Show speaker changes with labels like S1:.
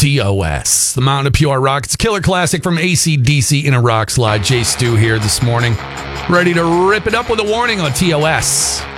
S1: TOS, the Mountain of Pure Rock. It's a killer classic from AC/DC in a rock slide. Jay Stu here this morning, ready to rip it up with a warning on TOS.